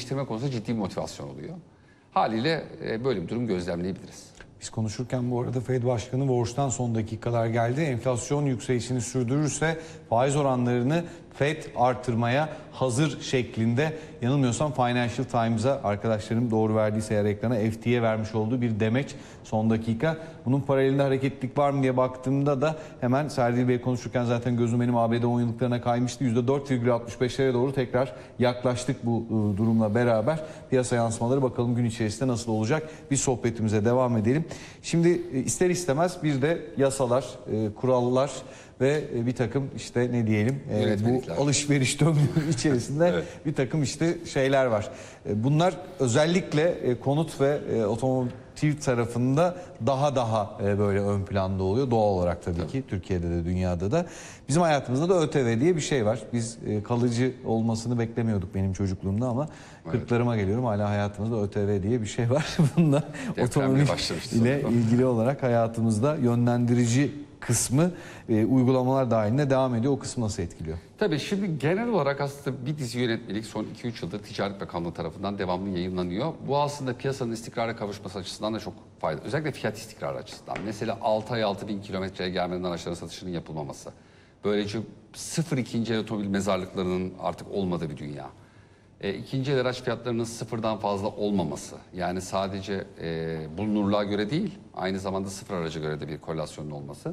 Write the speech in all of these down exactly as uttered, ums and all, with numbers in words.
değiştirme konusunda ciddi bir motivasyon oluyor. Haliyle e, böyle bir durum gözlemleyebiliriz. Biz konuşurken bu arada Fed Başkanı Walsh'tan son dakikalar geldi. Enflasyon yükselişini sürdürürse faiz oranlarını Fed artırmaya hazır şeklinde, yanılmıyorsam Financial Times'a arkadaşlarım doğru verdiyse eğer ekrana, F T'ye vermiş olduğu bir demeç son dakika. Bunun paralelinde hareketlilik var mı diye baktığımda da hemen Serdil Bey konuşurken zaten gözüm benim A B D on yıllıklarına kaymıştı. yüzde dört virgül altmış beşlere doğru tekrar yaklaştık bu e, durumla beraber. Piyasa yansımaları bakalım gün içerisinde nasıl olacak? Bir sohbetimize devam edelim. Şimdi e, ister istemez bir de yasalar, e, kurallar ve bir takım işte ne diyelim e, bu alışveriş döngü içerisinde evet. bir takım işte şeyler var. E, bunlar özellikle e, konut ve e, otomotiv tarafında daha daha e, böyle ön planda oluyor. Doğal olarak tabii evet. ki Türkiye'de de dünyada da. Bizim hayatımızda da ÖTV diye bir şey var. Biz e, kalıcı olmasını beklemiyorduk benim çocukluğumda ama kırklarıma evet. geliyorum, hala hayatımızda ÖTV diye bir şey var. Bunda otomobil ile ilgili olarak hayatımızda yönlendirici kısmı e, uygulamalar dahilinde devam ediyor. O kısmı nasıl etkiliyor? Tabii şimdi genel olarak aslında bir dizi yönetmelik son iki üç yıldır Ticaret Bakanlığı tarafından devamlı yayınlanıyor. Bu aslında piyasanın istikrara kavuşması açısından da çok faydalı. Özellikle fiyat istikrarı açısından. Mesela altı ay altı bin kilometreye gelmeden araçların satışının yapılmaması. Böylece sıfır ikinci el otomobil mezarlıklarının artık olmadığı bir dünya. E, ikinci el araç fiyatlarının sıfırdan fazla olmaması. Yani sadece e, bulunurluğa göre değil, aynı zamanda sıfır araca göre de bir korelasyonun olması.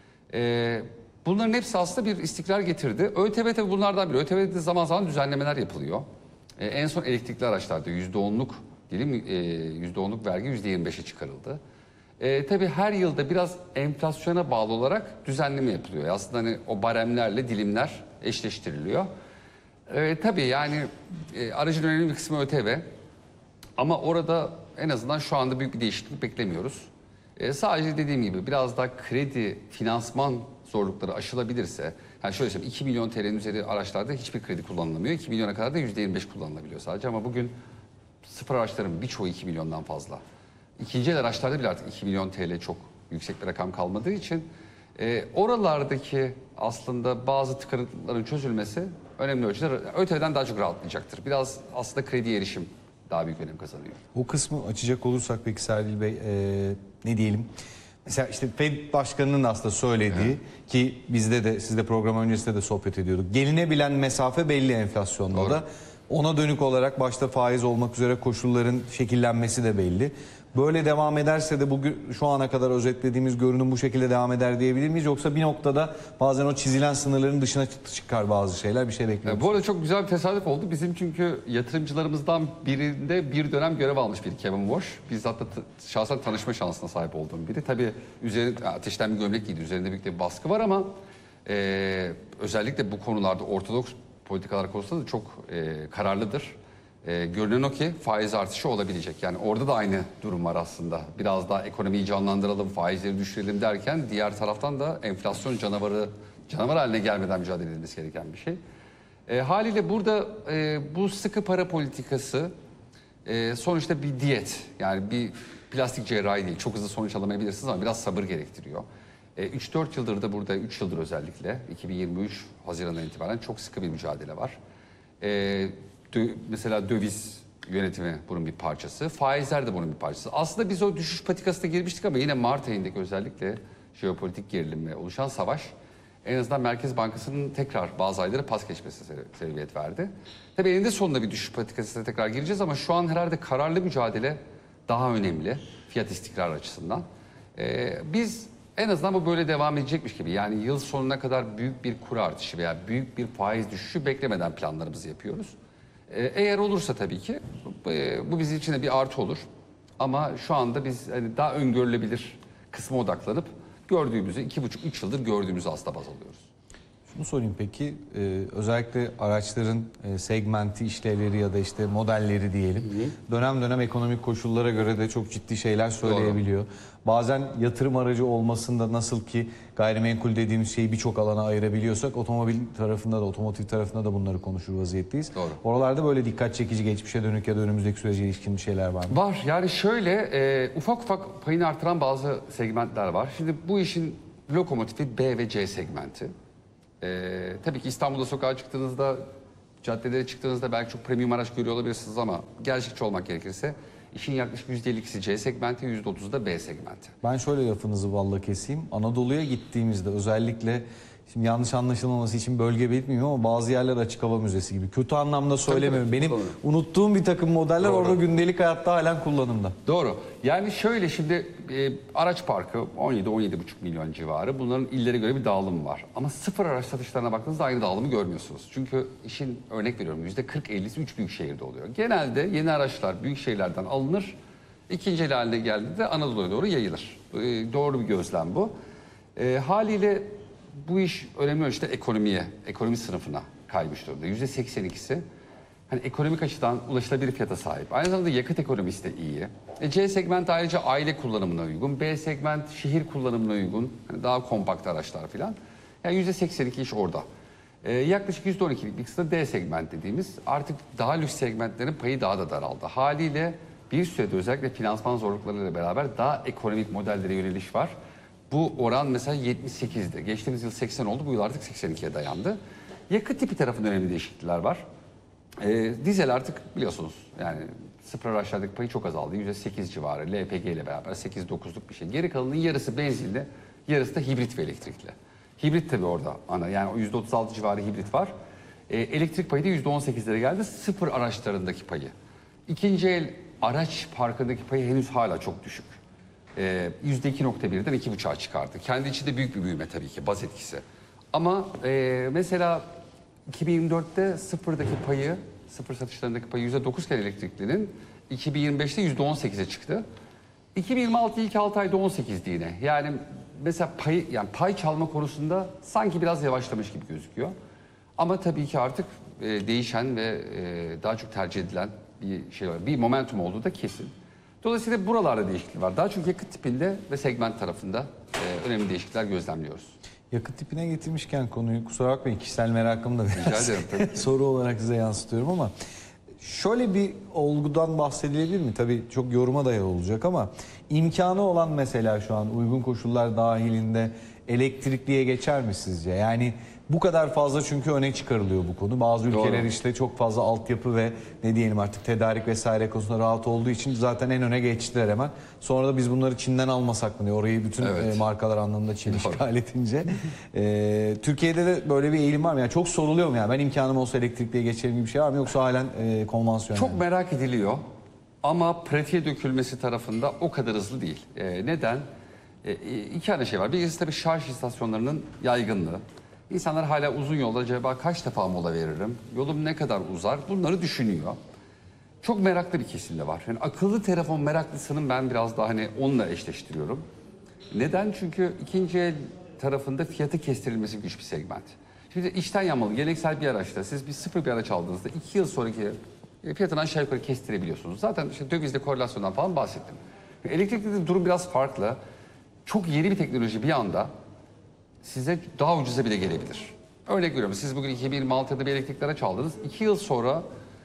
E, bunların hepsi aslında bir istikrar getirdi. ÖTV tabii bunlardan biri. ÖTV'de zaman zaman düzenlemeler yapılıyor. E, en son elektrikli araçlarda yüzde onluk dilim e, yüzde onluk vergi yüzde yirmi beşe çıkarıldı. E, tabii her yılda biraz enflasyona bağlı olarak düzenleme yapılıyor. Aslında hani o baremlerle dilimler eşleştiriliyor. E, tabii yani e, aracın önemli bir kısmı ÖTV. Ama orada en azından şu anda büyük bir değişiklik beklemiyoruz. E, sadece dediğim gibi biraz daha kredi, finansman zorlukları aşılabilirse, yani şöyle söyleyeyim, iki milyon T L'nin üzeri araçlarda hiçbir kredi kullanılamıyor. iki milyona kadar da yüzde yirmi beş kullanılabiliyor sadece, ama bugün sıfır araçların birçoğu iki milyondan fazla. İkinci el araçlarda bile artık iki milyon T L çok yüksek bir rakam kalmadığı için e, oralardaki aslında bazı tıkanıklıkların çözülmesi önemli ölçüde ÖTV'den daha çok rahatlayacaktır. Biraz aslında krediye erişim daha büyük önem kazanıyor. O kısmı açacak olursak peki Serdil Bey, e, ne diyelim? Mesela işte Fed Başkanı'nın aslında söylediği evet. ki bizde de, siz de program öncesinde de sohbet ediyorduk. Gelinebilen mesafe belli enflasyonda Doğru. da. Ona dönük olarak başta faiz olmak üzere koşulların şekillenmesi de belli. Böyle devam ederse de bugün şu ana kadar özetlediğimiz görünüm bu şekilde devam eder diyebilir miyiz? Yoksa bir noktada bazen o çizilen sınırların dışına çıkar bazı şeyler, bir şey bekliyoruz. Bu arada çok güzel bir tesadüf oldu. Bizim çünkü yatırımcılarımızdan birinde bir dönem görev almış biri Kevin Walsh. Bizzat da şahsen tanışma şansına sahip olduğum biri. Tabii üzerinde ateşten bir gömlek giydi. Üzerinde büyük bir baskı var ama e, özellikle bu konularda ortodoks politikalar konusunda da çok e, kararlıdır. E, görünen o ki faiz artışı olabilecek. Yani orada da aynı durum var aslında. Biraz daha ekonomiyi canlandıralım, faizleri düşürelim derken diğer taraftan da enflasyon canavarı canavar haline gelmeden mücadele edilmesi gereken bir şey. E, haliyle burada e, bu sıkı para politikası e, sonuçta bir diyet. Yani bir plastik cerrahi değil. Çok hızlı sonuç alamayabilirsiniz ama biraz sabır gerektiriyor. üç dört yıldır da burada, üç yıldır özellikle iki bin yirmi üç Haziran'dan itibaren çok sıkı bir mücadele var. E, dö, mesela döviz yönetimi bunun bir parçası, faizler de bunun bir parçası. Aslında biz o düşüş patikasına girmiştik ama yine Mart ayındaki özellikle jeopolitik gerilimle oluşan savaş en azından Merkez Bankası'nın tekrar bazı ayları pas geçmesi sebebiyet verdi. Tabii eninde sonunda bir düşüş patikasına tekrar gireceğiz ama şu an herhalde kararlı mücadele daha önemli fiyat istikrarı açısından. E, biz en azından bu böyle devam edecekmiş gibi. Yani yıl sonuna kadar büyük bir kur artışı veya büyük bir faiz düşüşü beklemeden planlarımızı yapıyoruz. Ee, eğer olursa tabii ki bu bizim için de bir artı olur. Ama şu anda biz hani daha öngörülebilir kısma odaklanıp gördüğümüzü, iki buçuk üç yıldır gördüğümüzü aslında baz alıyoruz. Şunu sorayım peki, ee, özellikle araçların e, segmenti, işlevleri ya da işte modelleri diyelim. Hı hı. Dönem dönem ekonomik koşullara göre de çok ciddi şeyler söyleyebiliyor. Doğru. Bazen yatırım aracı olmasında nasıl ki gayrimenkul dediğimiz şeyi birçok alana ayırabiliyorsak otomobil tarafında da, otomotiv tarafında da bunları konuşur vaziyetteyiz. Doğru. Oralarda böyle dikkat çekici, geçmişe dönük ya da önümüzdeki sürece ilişkin bir şeyler var mı? Var. Yani şöyle e, ufak ufak payını artıran bazı segmentler var. Şimdi bu işin lokomotifi B ve C segmenti. Ee, tabii ki İstanbul'da sokağa çıktığınızda caddelere çıktığınızda belki çok premium araç görüyor olabilirsiniz ama gerçekçi olmak gerekirse işin yaklaşık yüzde elli ikisi C segmenti, yüzde otuzu da B segmenti. Ben şöyle lafınızı balla keseyim. Anadolu'ya gittiğimizde özellikle, şimdi yanlış anlaşılmaması için bölge belirtmiyorum ama bazı yerler açık hava müzesi gibi. Kötü anlamda söylemiyorum. tabii, Benim doğru. unuttuğum bir takım modeller Doğru. orada gündelik hayatta halen kullanımda. Doğru. Yani şöyle şimdi e, araç parkı on yedi on yedi buçuk milyon civarı. Bunların illere göre bir dağılım var. Ama sıfır araç satışlarına baktığınızda aynı dağılımı görmüyorsunuz. Çünkü işin örnek veriyorum yüzde kırk ellisi üç büyük şehirde oluyor. Genelde yeni araçlar büyük şehirlerden alınır. İkinci el haline geldiğinde Anadolu'ya doğru yayılır. E, doğru bir gözlem bu. E, haliyle bu iş önemli ölçüde ekonomiye, ekonomi sınıfına kaymış durumda. yüzde seksen ikisi hani ekonomik açıdan ulaşılabilir fiyata sahip. Aynı zamanda yakıt ekonomisi de iyi. E, C segment ayrıca aile kullanımına uygun. B segment şehir kullanımına uygun. Hani daha kompakt araçlar falan. Yani yüzde seksen iki iş orada. E, yaklaşık yüzde on ikilik bir kısmı D segment dediğimiz artık daha lüks segmentlerin payı daha da daraldı. Haliyle bir sürede özellikle finansman zorluklarıyla beraber daha ekonomik modellere yöneliş var. Bu oran mesela yetmiş sekizdi. Geçtiğimiz yıl seksen oldu. Bu yıl artık seksen ikiye dayandı. Yakıt tipi tarafında önemli değişiklikler var. Ee, dizel artık biliyorsunuz yani sıfır araçlardaki payı çok azaldı. yüzde sekiz civarı L P G ile beraber sekiz dokuzluk bir şey. Geri kalanının yarısı benzinli, yarısı da hibrit ve elektrikli. Hibrit tabii orada ana yani o yüzde otuz altı civarı hibrit var. Ee, elektrik payı da yüzde on sekizlere geldi. Sıfır araçlarındaki payı. İkinci el araç parkındaki payı henüz hala çok düşük. Ee, yüzde iki nokta birden iki buçuğa çıkardı. Kendi içinde büyük bir büyüme tabii ki, baz etkisi. Ama e, mesela iki bin yirmi dörtte sıfırdaki payı, sıfır satışlarındaki payı yüzde dokuz iken elektriklinin iki bin yirmi beşte yüzde on sekize çıktı. iki bin yirmi altı ilk altı ayda on sekizdi yine. Yani mesela pay, yani pay çalma konusunda sanki biraz yavaşlamış gibi gözüküyor. Ama tabii ki artık e, değişen ve e, daha çok tercih edilen bir şey var. Bir momentum olduğu da kesin. Dolayısıyla buralarda değişiklik var. Daha çok yakıt tipinde ve segment tarafında e, önemli değişiklikler gözlemliyoruz. Yakıt tipine getirmişken konuyu, kusura bakmayın kişisel merakımı da biraz ederim, tabii. soru olarak size yansıtıyorum ama şöyle bir olgudan bahsedilebilir mi? Tabii çok yoruma dayalı olacak ama imkanı olan mesela şu an uygun koşullar dahilinde elektrikliye geçer mi sizce? Yani bu kadar fazla çünkü öne çıkarılıyor bu konu. Bazı ülkeler Doğru. işte çok fazla altyapı ve ne diyelim artık tedarik vesaire konusunda rahat olduğu için zaten en öne geçtiler hemen. Sonra da biz bunları Çin'den almasak mı diyor. Orayı bütün Evet. e, markalar anlamında Çin Doğru. işgal edince. E, Türkiye'de de böyle bir eğilim var mı? Yani çok soruluyor mu yani? Ben imkanım olsa elektrikliye geçerim gibi bir şey var mı? Yoksa halen e, konvansiyonel Çok mi? merak ediliyor ama pratiğe dökülmesi tarafında o kadar hızlı değil. E, neden? E, iki tane şey var. Birincisi tabii şarj istasyonlarının yaygınlığı. İnsanlar hala uzun yolda acaba kaç defa mola veririm? Yolum ne kadar uzar? Bunları düşünüyor. Çok meraklı bir kesim de var. Yani akıllı telefon meraklısının ben biraz daha hani onunla eşleştiriyorum. Neden? Çünkü ikinci el tarafında fiyatı kestirilmesi güç bir segment. Şimdi içten yanmalı, geleneksel bir araçta siz bir sıfır bir araç aldığınızda iki yıl sonraki fiyatını aşağı yukarı kestirebiliyorsunuz. Zaten işte dövizle korelasyondan falan bahsettim. Elektrikli de durum biraz farklı. Çok yeni bir teknoloji bir anda size daha ucuza bile gelebilir. Örnek veriyorum, siz bugün iki bin yirmi altıda bir elektrikli araç aldınız. iki yıl sonra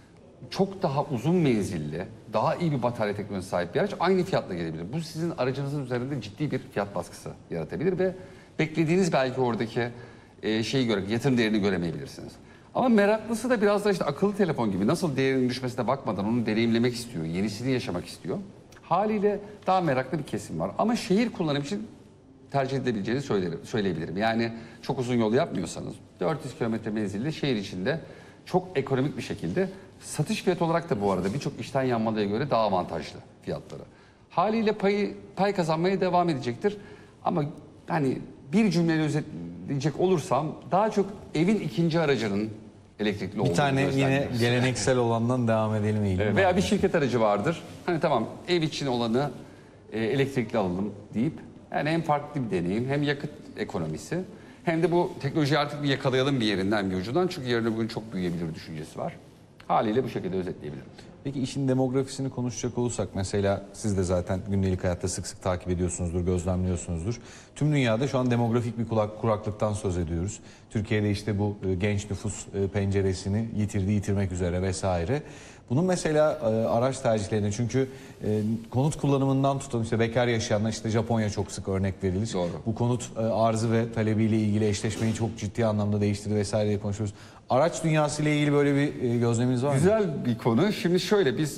çok daha uzun menzilli, daha iyi bir batarya teknolojisine sahip bir araç aynı fiyatla gelebilir. Bu sizin aracınızın üzerinde ciddi bir fiyat baskısı yaratabilir ve beklediğiniz belki oradaki e, şeyi göre, yatırım değerini göremeyebilirsiniz. Ama meraklısı da biraz da işte akıllı telefon gibi nasıl değerinin düşmesine bakmadan onu deneyimlemek istiyor, yenisini yaşamak istiyor. Haliyle daha meraklı bir kesim var. Ama şehir kullanım için tercih edebileceğini söylerim, söyleyebilirim. Yani çok uzun yol yapmıyorsanız dört yüz kilometre menzilli şehir içinde çok ekonomik bir şekilde, satış fiyatı olarak da bu arada birçok içten yanmalıya göre daha avantajlı fiyatları. Haliyle payı, pay kazanmaya devam edecektir. Ama hani bir cümleyle özetleyecek olursam daha çok evin ikinci aracının elektrikli olduğunu Bir tane yine gözlemliyoruz. geleneksel olandan devam edelim eğilim. Evet, veya bir şirket aracı vardır. Hani tamam ev için olanı e, elektrikli alalım deyip yani hem farklı bir deneyim hem yakıt ekonomisi hem de bu teknolojiyi artık bir yakalayalım bir yerinden bir ucundan. Çünkü yarın öbür gün çok büyüyebilir düşüncesi var. Haliyle bu şekilde özetleyebilirim. Peki işin demografisini konuşacak olursak mesela siz de zaten gündelik hayatta sık sık takip ediyorsunuzdur, gözlemliyorsunuzdur. Tüm dünyada şu an demografik bir kulak, kuraklıktan söz ediyoruz. Türkiye'de işte bu e, genç nüfus e, penceresini yitirdi, yitirmek üzere vesaire. Bunun mesela e, araç tercihlerine, çünkü e, konut kullanımından tutun işte bekar yaşayanlar, işte Japonya çok sık örnek verilir. Doğru. Bu konut e, arzı ve talebiyle ilgili eşleşmeyi çok ciddi anlamda değiştirdi vesaire diye konuşuyoruz. Araç dünyası ile ilgili böyle bir e, gözleminiz var mı? Güzel bir konu. Şimdi şöyle biz